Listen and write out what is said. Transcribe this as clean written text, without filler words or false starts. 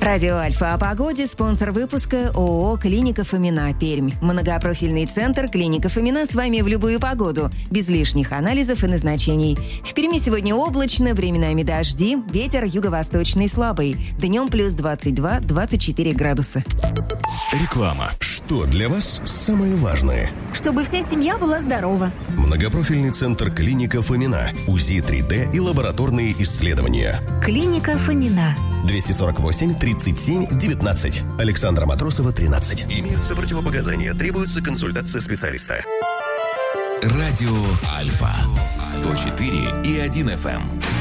Радио Альфа о погоде, спонсор выпуска ООО «Клиника Фомина», Пермь. Многопрофильный центр «Клиника Фомина» с вами в любую погоду, без лишних анализов и назначений. В Перми сегодня облачно, временами дожди, ветер юго-восточный слабый. Днем плюс 22-24 градуса. Реклама. Что для вас самое важное? Чтобы вся семья была здорова. Многопрофильный центр «Клиника Фомина». УЗИ 3D и лабораторные исследования. Клиника Фомина. 248-37-19. Александра Матросова, 13. Имеются противопоказания. Требуется консультация специалиста. Радио Альфа 104,1 FM.